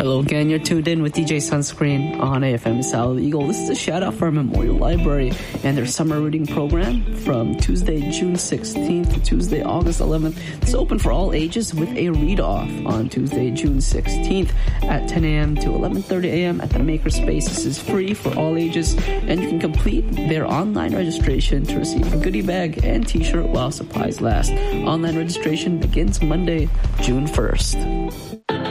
Hello again, you're tuned in with DJ Sunscreen on AFM South Eagle. This is a shout out for our Memorial Library and their summer reading program from Tuesday, June 16th to Tuesday, August 11th. It's open for all ages with a read-off on Tuesday, June 16th at 10 a.m. to 11:30 a.m. at the Makerspace. This is free for all ages, and you can complete their online registration to receive a goodie bag and t-shirt while supplies last. Online registration begins Monday, June 1st.